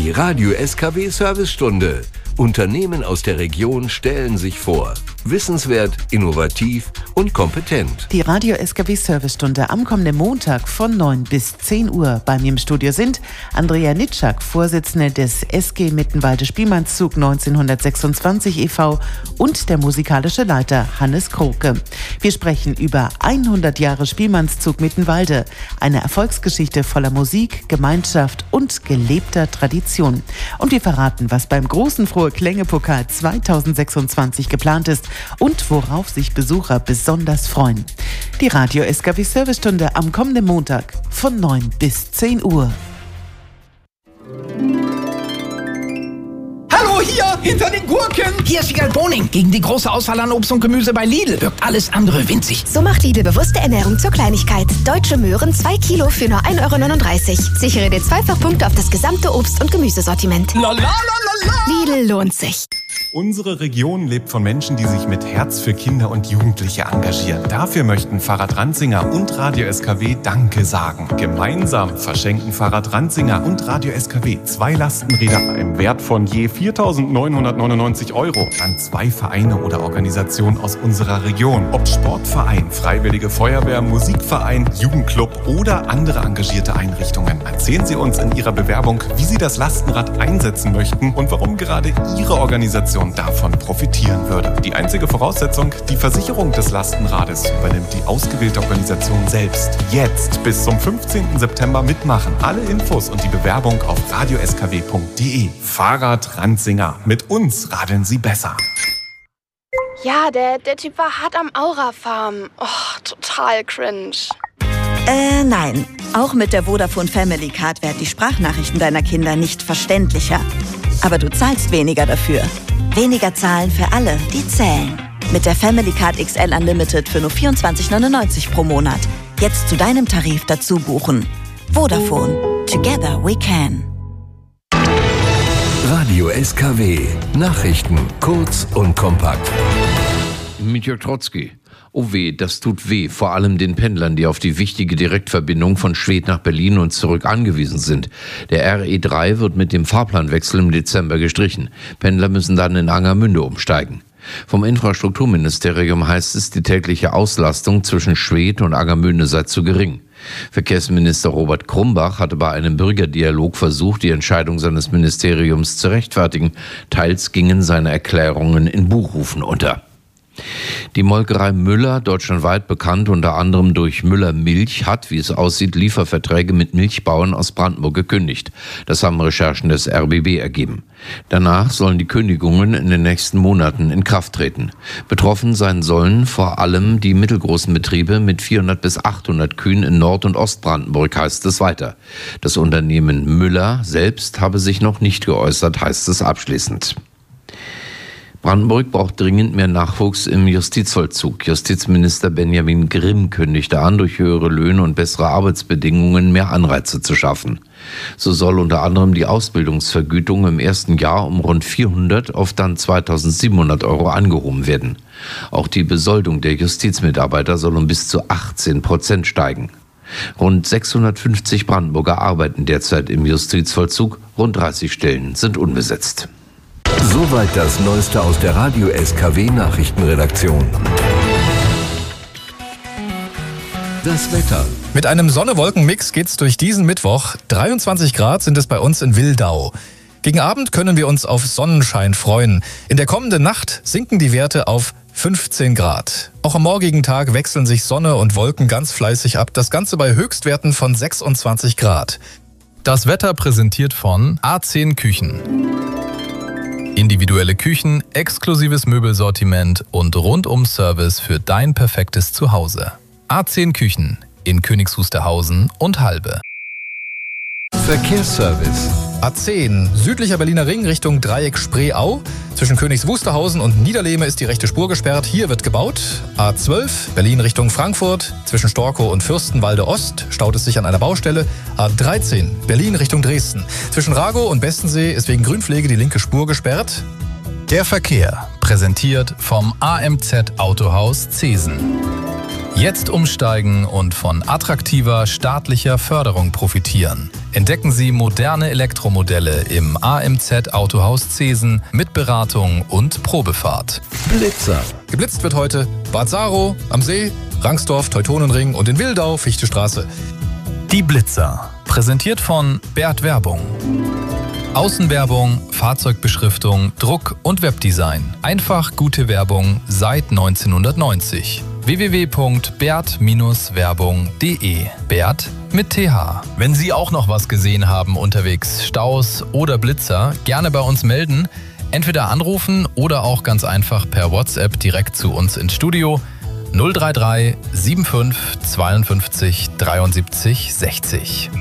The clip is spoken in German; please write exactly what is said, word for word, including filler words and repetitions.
Die Radio S K W Servicestunde. Unternehmen aus der Region stellen sich vor. Wissenswert, innovativ und kompetent. Die Radio S K W Servicestunde am kommenden Montag von neun bis zehn Uhr. Bei mir im Studio sind Andrea Nitschak, Vorsitzende des S G Mittenwalde Spielmannszug neunzehnhundertsechsundzwanzig e V und der musikalische Leiter Hannes Kroke. Wir sprechen über hundert Jahre Spielmannszug Mittenwalde, eine Erfolgsgeschichte voller Musik, Gemeinschaft und gelebter Tradition. Und wir verraten, was beim großen Frohe Klänge-Pokal zweitausendsechsundzwanzig geplant ist und worauf sich Besucher besonders freuen. Die Radio S K W Servicestunde am kommenden Montag von neun bis zehn Uhr. Hallo, hier, hinter den Gurken! Hier ist Wiegald Boning. Gegen die große Auswahl an Obst und Gemüse bei Lidl wirkt alles andere winzig. So macht Lidl bewusste Ernährung zur Kleinigkeit. Deutsche Möhren zwei Kilo für nur ein Euro neununddreißig. Sichere dir Zweifachpunkte auf das gesamte Obst- und Gemüsesortiment. La, la, la, la, la. Lidl lohnt sich. Unsere Region lebt von Menschen, die sich mit Herz für Kinder und Jugendliche engagieren. Dafür möchten Fahrrad Ranzinger und Radio S K W Danke sagen. Gemeinsam verschenken Fahrrad Ranzinger und Radio S K W zwei Lastenräder im Wert von je viertausendneunhundertneunundneunzig Euro an zwei Vereine oder Organisationen aus unserer Region. Ob Sportverein, Freiwillige Feuerwehr, Musikverein, Jugendclub oder andere engagierte Einrichtungen. Erzählen Sie uns in Ihrer Bewerbung, wie Sie das Lastenrad einsetzen möchten und warum gerade Ihre Organisation davon profitieren würde. Die einzige Voraussetzung, die Versicherung des Lastenrades übernimmt die ausgewählte Organisation selbst. Jetzt bis zum fünfzehnten September mitmachen. Alle Infos und die Bewerbung auf radio s k w punkt d e. Fahrrad Ranzinger. Mit uns radeln Sie besser. Ja, der, der Typ war hart am Aura-Farm. Oh, total cringe. Äh, nein. Auch mit der Vodafone Family Card werden die Sprachnachrichten deiner Kinder nicht verständlicher. Aber du zahlst weniger dafür. Weniger zahlen für alle, die zählen. Mit der Family Card X L Unlimited für nur vierundzwanzig neunundneunzig pro Monat. Jetzt zu deinem Tarif dazu buchen. Vodafone. Together we can. Radio S K W. Nachrichten kurz und kompakt. Mit Jörg Trotzki. Oh weh, das tut weh, vor allem den Pendlern, die auf die wichtige Direktverbindung von Schwedt nach Berlin und zurück angewiesen sind. Der R E drei wird mit dem Fahrplanwechsel im Dezember gestrichen. Pendler müssen dann in Angermünde umsteigen. Vom Infrastrukturministerium heißt es, die tägliche Auslastung zwischen Schwedt und Angermünde sei zu gering. Verkehrsminister Robert Krumbach hatte bei einem Bürgerdialog versucht, die Entscheidung seines Ministeriums zu rechtfertigen. Teils gingen seine Erklärungen in Buchrufen unter. Die Molkerei Müller, deutschlandweit bekannt unter anderem durch Müller Milch, hat, wie es aussieht, Lieferverträge mit Milchbauern aus Brandenburg gekündigt. Das haben Recherchen des R B B ergeben. Danach sollen die Kündigungen in den nächsten Monaten in Kraft treten. Betroffen sein sollen vor allem die mittelgroßen Betriebe mit vierhundert bis achthundert Kühen in Nord- und Ostbrandenburg, heißt es weiter. Das Unternehmen Müller selbst habe sich noch nicht geäußert, heißt es abschließend. Brandenburg braucht dringend mehr Nachwuchs im Justizvollzug. Justizminister Benjamin Grimm kündigte an, durch höhere Löhne und bessere Arbeitsbedingungen mehr Anreize zu schaffen. So soll unter anderem die Ausbildungsvergütung im ersten Jahr um rund vierhundert auf dann zweitausendsiebenhundert Euro angehoben werden. Auch die Besoldung der Justizmitarbeiter soll um bis zu achtzehn Prozent steigen. Rund sechshundertfünfzig Brandenburger arbeiten derzeit im Justizvollzug, rund dreißig Stellen sind unbesetzt. Soweit das Neueste aus der Radio S K W Nachrichtenredaktion. Das Wetter. Mit einem Sonne-Wolken-Mix geht's durch diesen Mittwoch. dreiundzwanzig Grad sind es bei uns in Wildau. Gegen Abend können wir uns auf Sonnenschein freuen. In der kommenden Nacht sinken die Werte auf fünfzehn Grad. Auch am morgigen Tag wechseln sich Sonne und Wolken ganz fleißig ab. Das Ganze bei Höchstwerten von sechsundzwanzig Grad. Das Wetter präsentiert von A zehn Küchen. Individuelle Küchen, exklusives Möbelsortiment und Rundum-Service für dein perfektes Zuhause. A zehn Küchen in Königs Wusterhausen und Halbe. Verkehrsservice. A zehn, südlicher Berliner Ring Richtung Dreieck Spreeau. Zwischen Königs Wusterhausen und Niederlehme ist die rechte Spur gesperrt. Hier wird gebaut. A zwölf, Berlin Richtung Frankfurt. Zwischen Storkow und Fürstenwalde Ost staut es sich an einer Baustelle. A dreizehn, Berlin Richtung Dresden. Zwischen Ragow und Bestensee ist wegen Grünpflege die linke Spur gesperrt. Der Verkehr, präsentiert vom A M Z Autohaus Zesen. Jetzt umsteigen und von attraktiver staatlicher Förderung profitieren. Entdecken Sie moderne Elektromodelle im A M Z Autohaus Zesen mit Beratung und Probefahrt. Blitzer. Geblitzt wird heute Bad Saro am See, Rangsdorf, Teutonenring und in Wildau, Fichtestraße. Die Blitzer. Präsentiert von Bert Werbung. Außenwerbung, Fahrzeugbeschriftung, Druck und Webdesign. Einfach gute Werbung seit neunzehnhundertneunzig. w w w punkt bert Werbung punkt de. Bert mit T H. Wenn Sie auch noch was gesehen haben unterwegs, Staus oder Blitzer, gerne bei uns melden. Entweder anrufen oder auch ganz einfach per WhatsApp direkt zu uns ins Studio. null drei drei fünfundsiebzig zweiundfünfzig dreiundsiebzig sechzig.